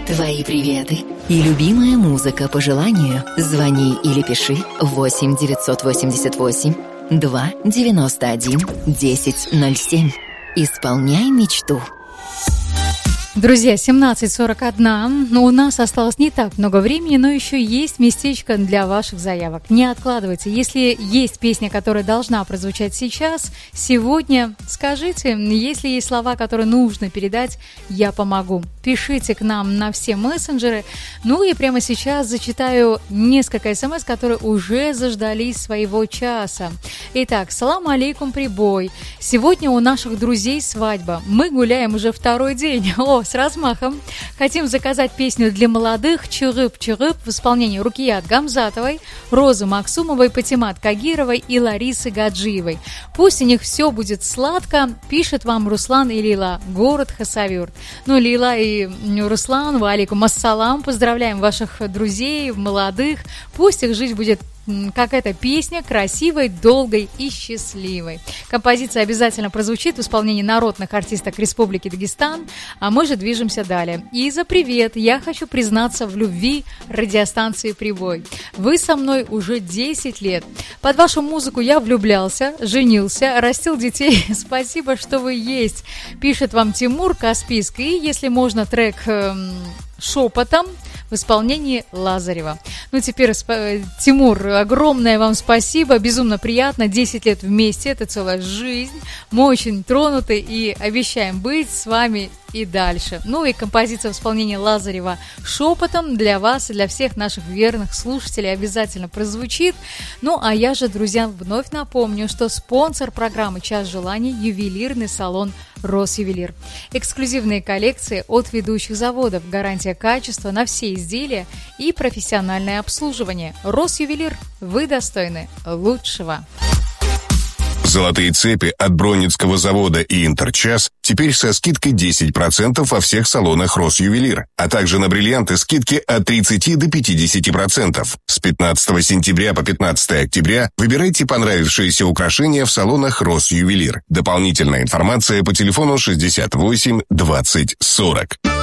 Твои приветы и любимая музыка по желанию. Звони или пиши 8 988 2 91 1007. Исполняй мечту. Друзья, 17:41. У нас осталось не так много времени, но еще есть местечко для ваших заявок. Не откладывайте. Если есть песня, которая должна прозвучать сейчас, сегодня, скажите, если есть слова, которые нужно передать, я помогу. Пишите к нам на все мессенджеры. Ну и прямо сейчас зачитаю несколько смс, которые уже заждались своего часа. Итак, салам алейкум, прибой. Сегодня у наших друзей свадьба. Мы гуляем уже второй день. С размахом. Хотим заказать песню для молодых «Чурып-чурып» в исполнении Рукият Гамзатовой, Розы Максумовой, Патимат Кагировой и Ларисы Гаджиевой. Пусть у них все будет сладко, пишет вам Руслан и Лила, город Хасавюрт. Лила и Руслан, ва алейкум ассалам, поздравляем ваших друзей, молодых. Пусть их жизнь будет как эта песня, красивой, долгой и счастливой. Композиция обязательно прозвучит в исполнении народных артисток Республики Дагестан, а мы же движемся далее. Иза, привет! Я хочу признаться в любви радиостанции «Прибой». Вы со мной уже 10 лет. Под вашу музыку я влюблялся, женился, растил детей. Спасибо, что вы есть. Пишет вам Тимур Каспийский. И, если можно, трек «Шепотом» в исполнении Лазарева. Теперь, Тимур, огромное вам спасибо, безумно приятно, 10 лет вместе, это целая жизнь, мы очень тронуты и обещаем быть с вами и дальше. И композиция в исполнении Лазарева «Шепотом» для вас и для всех наших верных слушателей обязательно прозвучит. А я же, друзья, вновь напомню, что спонсор программы «Час желаний» – ювелирный салон «Росювелир». Эксклюзивные коллекции от ведущих заводов, гарантия качества на все изделия и профессиональное обслуживание. «Росювелир», вы достойны лучшего. Золотые цепи от Бронницкого завода и Интерчас теперь со скидкой 10% во всех салонах Росювелир, а также на бриллианты скидки от 30 до 50%. С 15 сентября по 15 октября выбирайте понравившиеся украшения в салонах Росювелир. Дополнительная информация по телефону 68 20 40.